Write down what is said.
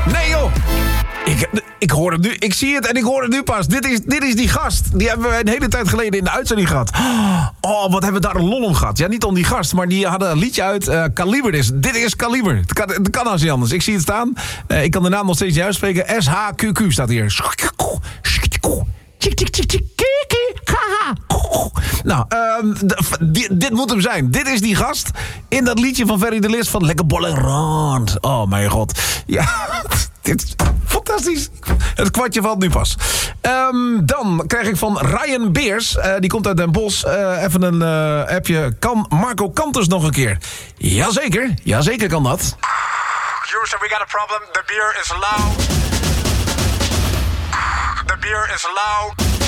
Nee, joh. Ik hoor hem nu. Ik zie het en ik hoor het nu pas. Dit is die gast. Die hebben we een hele tijd geleden in de uitzending gehad. Oh, wat hebben we daar een lol om gehad. Ja, niet om die gast, maar die hadden een liedje uit. Kaliber is. Dit is Kaliber. Het kan als niet anders. Ik zie het staan. Ik kan de naam nog steeds niet uitspreken. SHQQ staat hier. Nou, dit moet hem zijn. Dit is die gast in dat liedje van Ferry de Lis van Lekker Bolle Rond. Oh mijn god. Ja, dit is fantastisch. Het kwartje valt nu pas. Dan krijg ik van Ryan Beers. Die komt uit Den Bosch. Even een appje. Kan Marco Kanters nog een keer? Jazeker kan dat. Houston, we got a problem. The beer is loud. The beer is loud.